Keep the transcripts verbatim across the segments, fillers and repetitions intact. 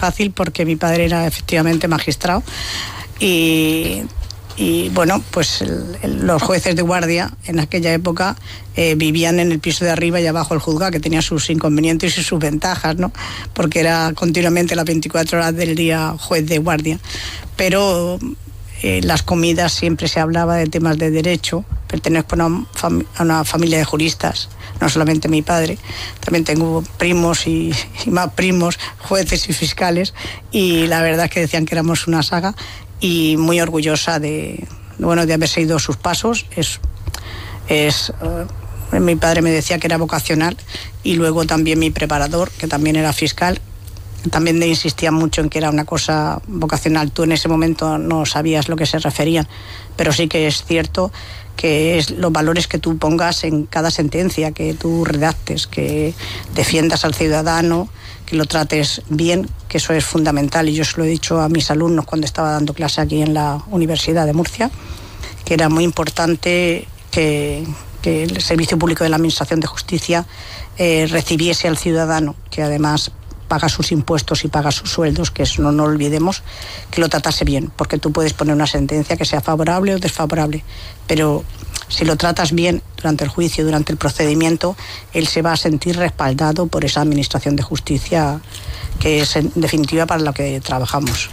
fácil porque mi padre era efectivamente magistrado y, y bueno, pues el, el, los jueces de guardia en aquella época eh, vivían en el piso de arriba y abajo el juzgado, que tenía sus inconvenientes y sus ventajas, ¿no? Porque era continuamente las veinticuatro horas del día juez de guardia. Pero eh, las comidas siempre se hablaba de temas de derecho. Pertenezco a una, fam- a una familia de juristas, no solamente mi padre, también tengo primos y, y más primos, jueces y fiscales, y la verdad es que decían que éramos una saga, y muy orgullosa de, bueno, de haber seguido sus pasos. Es, es uh, mi padre me decía que era vocacional, y luego también mi preparador, que también era fiscal, también me insistía mucho en que era una cosa vocacional. Tú en ese momento no sabías lo que se referían, pero sí que es cierto que es los valores que tú pongas en cada sentencia, que tú redactes, que defiendas al ciudadano, que lo trates bien, que eso es fundamental. Y yo se lo he dicho a mis alumnos cuando estaba dando clase aquí en la Universidad de Murcia, que era muy importante que, que el Servicio Público de la Administración de Justicia eh, recibiese al ciudadano, que además paga sus impuestos y paga sus sueldos, que eso no, no olvidemos, que lo tratase bien, porque tú puedes poner una sentencia que sea favorable o desfavorable, pero si lo tratas bien durante el juicio, durante el procedimiento, él se va a sentir respaldado por esa administración de justicia, que es en definitiva para lo que trabajamos.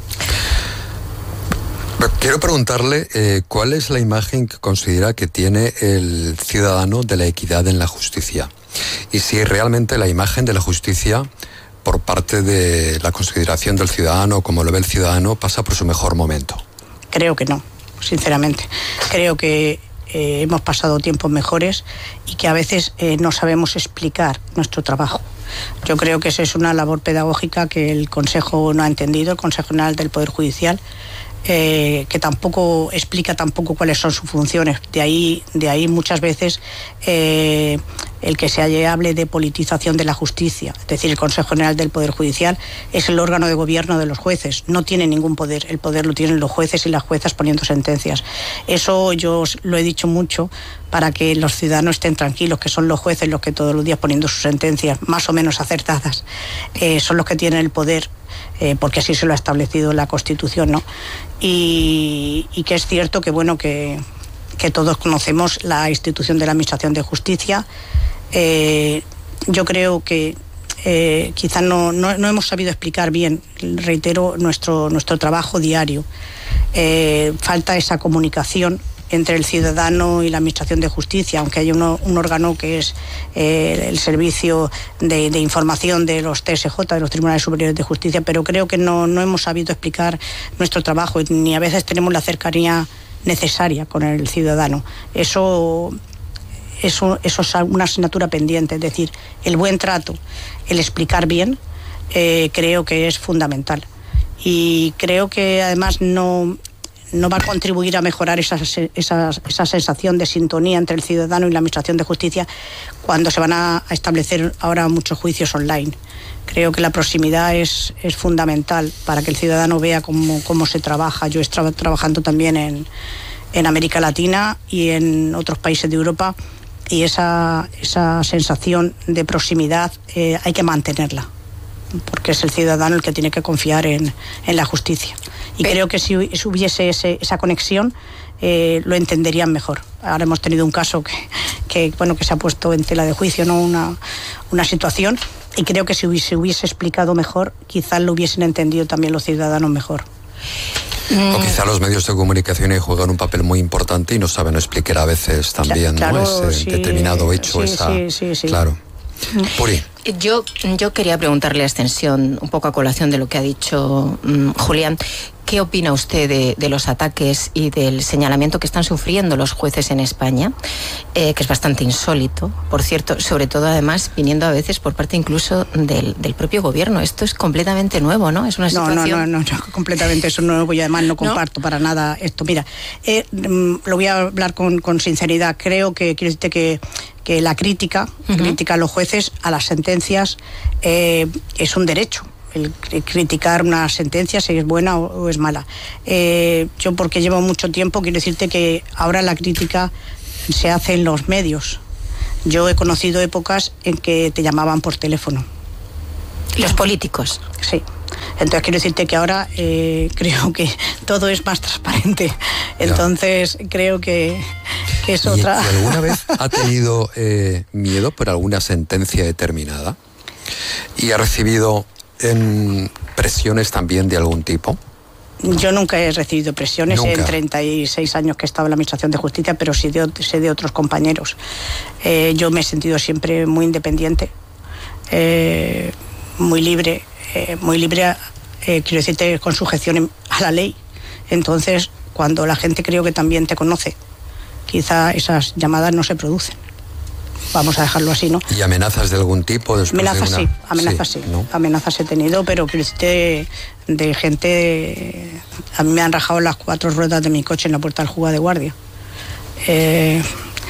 Quiero preguntarle eh, cuál es la imagen que considera que tiene el ciudadano de la equidad en la justicia, y si realmente la imagen de la justicia por parte de la consideración del ciudadano, como lo ve el ciudadano, pasa por su mejor momento. Creo que no, sinceramente. Creo que eh, hemos pasado tiempos mejores y que a veces eh, no sabemos explicar nuestro trabajo. Yo creo que esa es una labor pedagógica que el Consejo no ha entendido, el Consejo General del Poder Judicial, Eh, que tampoco explica tampoco cuáles son sus funciones. De ahí, de ahí muchas veces eh, el que se hable de politización de la justicia. Es decir, el Consejo General del Poder Judicial es el órgano de gobierno de los jueces, no tiene ningún poder, el poder lo tienen los jueces y las juezas poniendo sentencias. Eso yo lo he dicho mucho para que los ciudadanos estén tranquilos, que son los jueces los que todos los días poniendo sus sentencias más o menos acertadas, eh, son los que tienen el poder, eh, porque así se lo ha establecido la Constitución, ¿no? Y, y que es cierto que, bueno, que, que todos conocemos la institución de la Administración de Justicia. Eh, yo creo que eh, quizás no, no, no hemos sabido explicar bien, reitero, nuestro, nuestro trabajo diario. Eh, falta esa comunicación entre el ciudadano y la Administración de Justicia, aunque hay uno, un órgano que es eh, el Servicio de, de Información de los T S J, de los Tribunales Superiores de Justicia, pero creo que no, no hemos sabido explicar nuestro trabajo, ni a veces tenemos la cercanía necesaria con el ciudadano. Eso, eso, eso es una asignatura pendiente, es decir, el buen trato, el explicar bien, eh, creo que es fundamental. Y creo que además no... no va a contribuir a mejorar esa, esa, esa sensación de sintonía entre el ciudadano y la Administración de Justicia cuando se van a establecer ahora muchos juicios online. Creo que la proximidad es, es fundamental para que el ciudadano vea cómo, cómo se trabaja. Yo he estado trabajando también en, en América Latina y en otros países de Europa, y esa, esa sensación de proximidad eh, hay que mantenerla, porque es el ciudadano el que tiene que confiar en, en la justicia. Y Pero, creo que si hubiese ese, esa conexión, eh, lo entenderían mejor. Ahora hemos tenido un caso que, que, bueno, que se ha puesto en tela de juicio, ¿no? Una, una situación, y creo que si hubiese, hubiese explicado mejor, quizás lo hubiesen entendido también los ciudadanos mejor. O quizá los medios de comunicación juegan un papel muy importante y no saben explicar a veces también, claro, ¿no? Ese sí, determinado hecho, sí, esa... Sí, sí, sí. Claro. Puri. Yo, yo quería preguntarle a extensión, un poco a colación de lo que ha dicho um, Julián, ¿qué opina usted de, de los ataques y del señalamiento que están sufriendo los jueces en España? Eh, que es bastante insólito, por cierto, sobre todo además viniendo a veces por parte incluso del, del propio gobierno. Esto es completamente nuevo, ¿no? Es una situación... No, no, no, no, no completamente eso nuevo, y además no comparto ¿No? para nada esto. Mira, eh, lo voy a hablar con, con sinceridad. Creo que, quiero decirte que que la crítica, uh-huh. crítica a los jueces, a las sentencias, eh, es un derecho. El criticar una sentencia, si es buena o, o es mala. Eh, yo, porque llevo mucho tiempo, quiero decirte que ahora la crítica se hace en los medios. Yo he conocido épocas en que te llamaban por teléfono. ¿Los políticos? Sí. Entonces quiero decirte que ahora eh, creo que todo es más transparente. Entonces ya. creo que, que es ¿Y, otra... ¿Y alguna vez ha tenido eh, miedo por alguna sentencia determinada? ¿Y ha recibido en presiones también de algún tipo? Yo nunca he recibido presiones ¿Nunca? en treinta y seis años que he estado en la Administración de Justicia, pero sí de, sé de otros compañeros. Eh, yo me he sentido siempre muy independiente, eh, muy libre, eh, muy libre, eh, quiero decirte, con sujeción a la ley. Entonces, cuando la gente creo que también te conoce, quizá esas llamadas no se producen. Vamos a dejarlo así, ¿no? ¿Y amenazas de algún tipo? Amenazas de una... sí, amenazas sí, sí. ¿No? Amenazas he tenido, pero de, de gente... A mí me han rajado las cuatro ruedas de mi coche en la puerta del juzgado de guardia. Eh,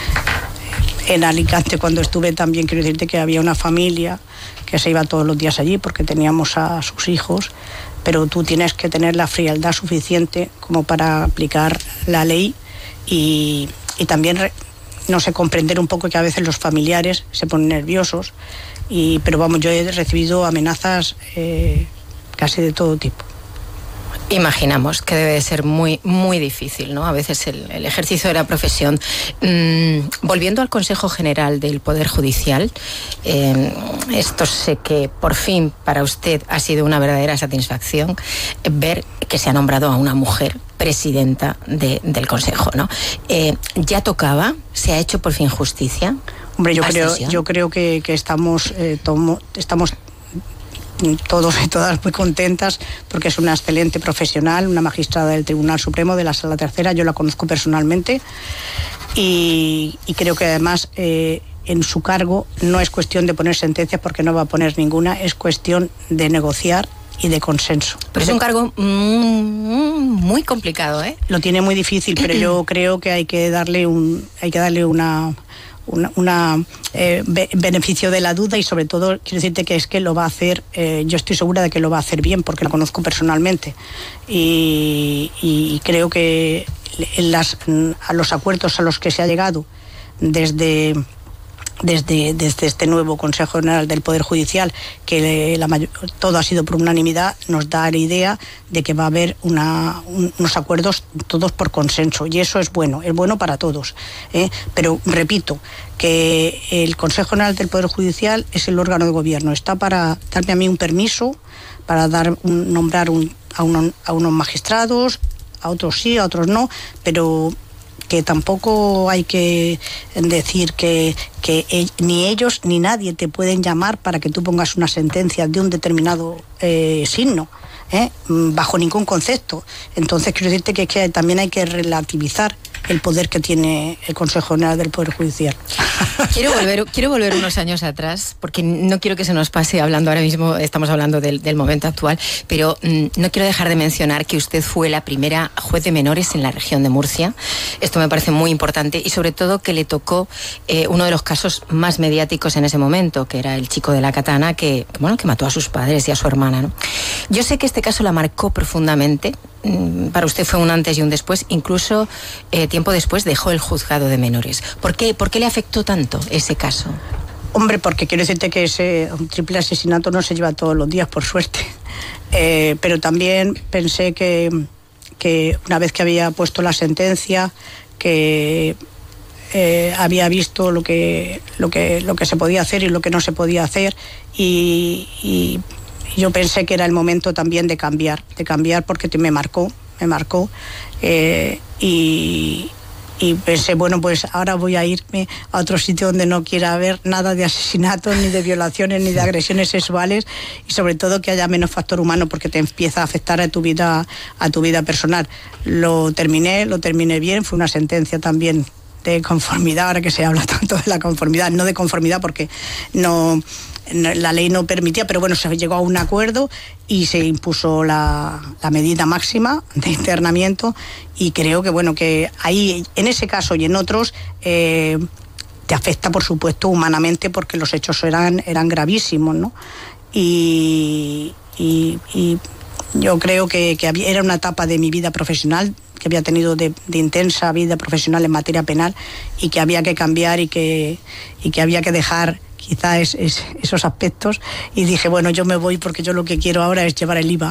en Alicante, cuando estuve también, quiero decirte que había una familia que se iba todos los días allí porque teníamos a sus hijos, pero tú tienes que tener la frialdad suficiente como para aplicar la ley y, y también... Re, no sé, comprender un poco que a veces los familiares se ponen nerviosos, y, pero vamos, yo he recibido amenazas eh, casi de todo tipo. Imaginamos que debe de ser muy, muy difícil, ¿no? A veces el, el ejercicio de la profesión. Mm, volviendo al Consejo General del Poder Judicial, eh, esto sé que por fin para usted ha sido una verdadera satisfacción eh, ver que se ha nombrado a una mujer presidenta de, del Consejo, ¿no? Eh, ¿Ya tocaba? ¿Se ha hecho por fin justicia? Hombre, yo creo, yo creo que, que estamos, eh, tomo, estamos todos y todas muy contentas porque es una excelente profesional, una magistrada del Tribunal Supremo de la Sala Tercera. Yo la conozco personalmente y, y creo que además eh, en su cargo no es cuestión de poner sentencias porque no va a poner ninguna, es cuestión de negociar y de consenso. Pero es un cargo muy complicado, ¿eh? Lo tiene muy difícil, pero yo creo que hay que darle un, hay que darle una, una, una eh, be, beneficio de la duda y sobre todo quiero decirte que es que lo va a hacer, eh, yo estoy segura de que lo va a hacer bien porque lo conozco personalmente y, y creo que en las, a los acuerdos a los que se ha llegado desde Desde, desde este nuevo Consejo General del Poder Judicial, que la mayor, todo ha sido por unanimidad, nos da la idea de que va a haber una, un, unos acuerdos todos por consenso, y eso es bueno, es bueno para todos. ¿eh? Pero repito, que el Consejo General del Poder Judicial es el órgano de gobierno, está para darme a mí un permiso, para dar un, nombrar un, a, uno, a unos magistrados, a otros sí, a otros no, pero que tampoco hay que decir que, que ni ellos ni nadie te pueden llamar para que tú pongas una sentencia de un determinado eh, signo, ¿eh? bajo ningún concepto. Entonces quiero decirte que, que también hay que relativizar el poder que tiene el Consejo General del Poder Judicial. Quiero volver, quiero volver unos años atrás, porque no quiero que se nos pase hablando ahora mismo, estamos hablando del, del momento actual, pero mmm, no quiero dejar de mencionar que usted fue la primera juez de menores en la región de Murcia. Esto me parece muy importante y sobre todo que le tocó eh, uno de los casos más mediáticos en ese momento, que era el chico de la katana que, bueno, que mató a sus padres y a su hermana, ¿no? Yo sé que este caso la marcó profundamente. Para usted fue un antes y un después, incluso eh, tiempo después dejó el juzgado de menores. ¿Por qué, ¿Por qué le afectó tanto ese caso? Hombre, porque quiero decirte que ese un triple asesinato no se lleva todos los días, por suerte. Eh, pero también pensé que, que una vez que había puesto la sentencia, que eh, había visto lo que, lo, que, lo que se podía hacer y lo que no se podía hacer y... y yo pensé que era el momento también de cambiar, de cambiar porque me marcó, me marcó eh, y, y pensé, bueno, pues ahora voy a irme a otro sitio donde no quiera haber nada de asesinatos, ni de violaciones, ni de agresiones sexuales y sobre todo que haya menos factor humano porque te empieza a afectar a tu vida, a tu vida personal. Lo terminé, lo terminé bien, fue una sentencia también de conformidad, ahora que se habla tanto de la conformidad, no de conformidad porque no... la ley no permitía, pero bueno, se llegó a un acuerdo y se impuso la, la medida máxima de internamiento y creo que bueno, que ahí, en ese caso y en otros, eh, te afecta por supuesto humanamente porque los hechos eran, eran gravísimos, ¿no? Y, y, y yo creo que, que había, era una etapa de mi vida profesional que había tenido de, de intensa vida profesional en materia penal y que había que cambiar y que, y que había que dejar quizá es, es, esos aspectos y dije, bueno, yo me voy porque yo lo que quiero ahora es llevar el I V A